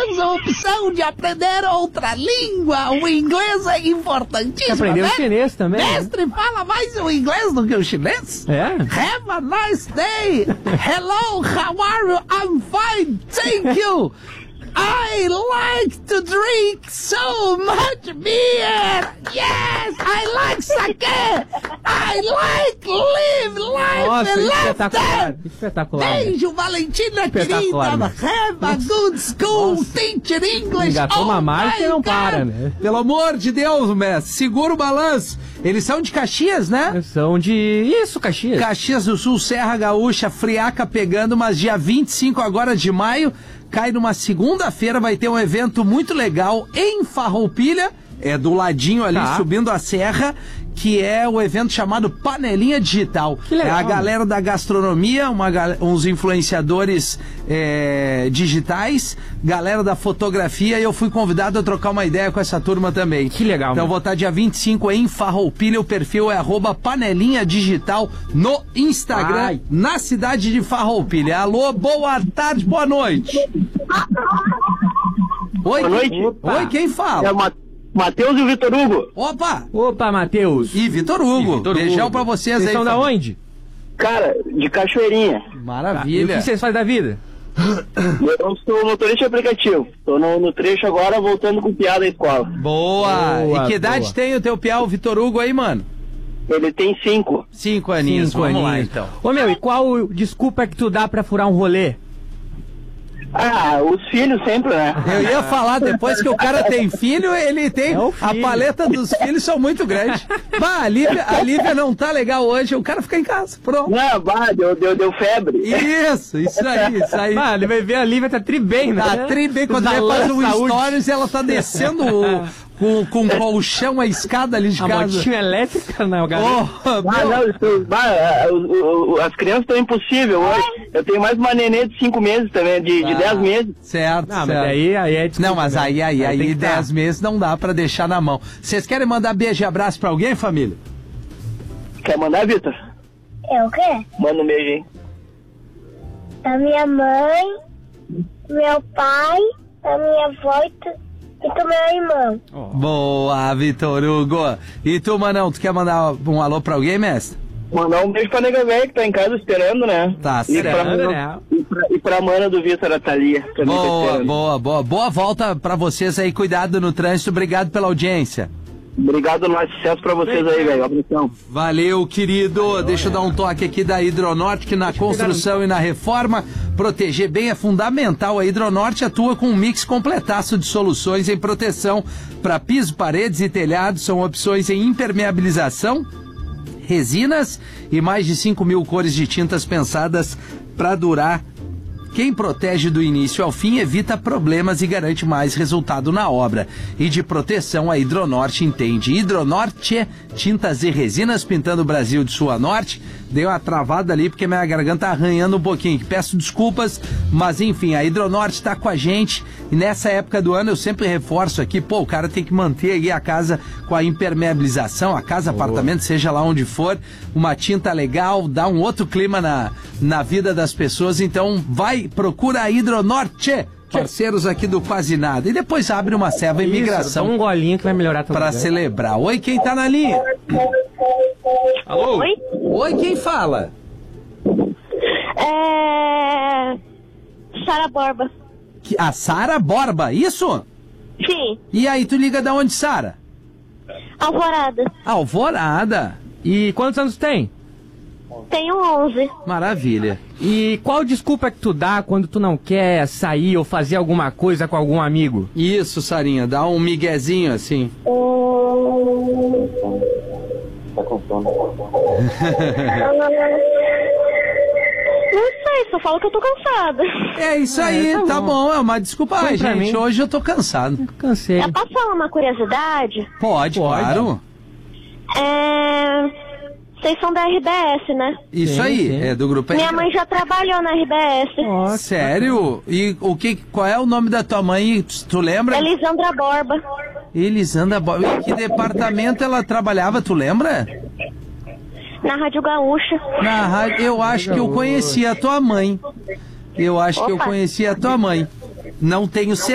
tens a opção de aprender outra língua. O inglês é importantíssimo. Aprendeu chinês também. Mestre, fala mais o inglês do que o chinês? É? Have a nice day. Hello, how are you? I'm fine, thank you. I like to drink so much beer. Yes, I like sake. I like live life. Nossa, espetacular. Espetacular. Beijo, Valentina querida. Have a good school. Teacher English. Engatou uma marcha e não para, né? Pelo amor de Deus, mestre. Segura o balanço. Eles são de Caxias, né? São de... Isso, Caxias. Caxias do Sul, Serra Gaúcha, friaca pegando, mas dia 25 agora de maio, cai numa segunda-feira, vai ter um evento muito legal em Farroupilha, é do ladinho ali, subindo a serra, que é o evento chamado Panelinha Digital. Que legal. É a galera da gastronomia, uns influenciadores digitais, galera da fotografia, e eu fui convidado a trocar uma ideia com essa turma também. Que legal. Então vou estar dia 25 em Farroupilha, o perfil é @Panelinha Digital no Instagram, na cidade de Farroupilha. Alô, boa tarde, boa noite. Oi, boa noite. Oi, quem fala? É o Matheus e o Vitor Hugo. Opa, Matheus. E Vitor Hugo. Beijão pra vocês aí. Vocês são da onde? Cara, de Cachoeirinha. Maravilha. E o que vocês fazem da vida? Eu sou motorista de aplicativo. Tô no trecho agora, voltando com o piá da escola. Boa. E que idade tem o teu piá, o Vitor Hugo aí, mano? Ele tem 5. 5 aninhos. Vamos lá, então. Ô, meu, e qual desculpa que tu dá pra furar um rolê? Ah, os filhos sempre, né? Eu ia falar, depois que o cara tem filho, ele tem... A paleta dos filhos são muito grande. Bah, a Lívia não tá legal hoje, o cara fica em casa, pronto. Não, bah, deu febre. Isso aí. Bah, ele vai ver a Lívia tá tri bem, né? Tá tri bem, quando ele faz um stories, ela tá descendo com colchão a escada ali de casa. A motinha elétrica, não, galera. As crianças estão impossíveis hoje. Eu tenho mais uma nenê de 5 meses também, de 10 meses. Certo, mas aí é desculpa, não, mas aí 10 meses não dá pra deixar na mão. Vocês querem mandar beijo e abraço pra alguém, família? Quer mandar, Vitor? Eu quero. Manda um beijo aí. Da minha mãe, meu pai, da minha avó e do meu irmão. Boa, Vitor Hugo. E tu, Manão, tu quer mandar um alô pra alguém, mestre? Mandar um beijo pra nega velha que tá em casa esperando, né? Tá esperando, né? E pra mana do Vitor, a Thalia. Boa volta pra vocês aí, cuidado no trânsito, obrigado pela audiência. Obrigado, mais sucesso pra vocês aí, velho. Abração. Valeu, querido. Deixa eu dar um toque aqui da Hidronorte, que na construção e na reforma, proteger bem é fundamental. A Hidronorte atua com um mix completaço de soluções em proteção para piso, paredes e telhados. São opções em impermeabilização, resinas e mais de 5.000 cores de tintas pensadas para durar. Quem protege do início ao fim evita problemas e garante mais resultado na obra. E de proteção, a Hidronorte entende. Hidronorte, tintas e resinas pintando o Brasil de sul a norte. Deu uma travada ali porque minha garganta tá arranhando um pouquinho. Peço desculpas, mas enfim, a Hidronorte tá com a gente. E nessa época do ano eu sempre reforço aqui, o cara tem que manter aí a casa com a impermeabilização, a casa, apartamento, seja lá onde for, uma tinta legal, dá um outro clima na vida das pessoas. Então procura a Hidronorte, parceiros aqui do Quase Nada. E depois abre uma serva imigração. Dá um golinho que vai melhorar tudo. Pra celebrar. Oi, quem tá na linha? Alô? Oi, quem fala? Sara Borba. A Sara Borba, isso? Sim. E aí, tu liga da onde, Sara? Alvorada. Alvorada. E quantos anos tem? Tenho 11. Maravilha. E qual desculpa que tu dá quando tu não quer sair ou fazer alguma coisa com algum amigo? Isso, Sarinha, dá um miguezinho assim. Tá com sono. Não sei, só falo que eu tô cansada. É isso aí, tá bom, é uma desculpa. Ai, gente, hoje eu tô cansado. Cansei. Posso falar uma curiosidade? Pode, claro. Vocês são da RBS, né? Isso aí, é do grupo Minha mãe já trabalhou na RBS. Sério? E qual é o nome da tua mãe? Tu lembra? Elisandra Borba. Elisandra Borba. Em que departamento ela trabalhava, tu lembra? Na Rádio Gaúcha. Na rádio, eu acho que eu conhecia a tua mãe. Eu acho que eu conhecia a tua mãe. Não tenho certeza.